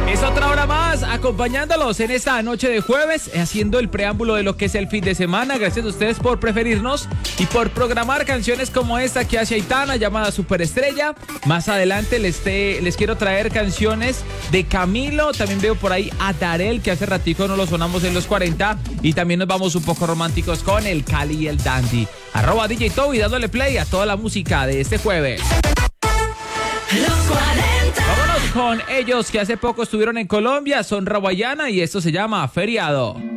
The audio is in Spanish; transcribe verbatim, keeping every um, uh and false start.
Es otra hora más acompañándolos en esta noche de jueves, haciendo el preámbulo de lo que es el fin de semana. Gracias a ustedes por preferirnos y por programar canciones como esta que hace Aitana, llamada Superestrella. Más adelante les, te, les quiero traer canciones de Camilo. También veo por ahí a Darel, que hace ratico no lo sonamos en los cuarenta. Y también nos vamos un poco románticos con el Cali y el Dandy. Arroba D J Toby dándole play a toda la música de este jueves. Los cuarenta. Vámonos con ellos que hace poco estuvieron en Colombia. Son Rawayana y esto se llama Feriado.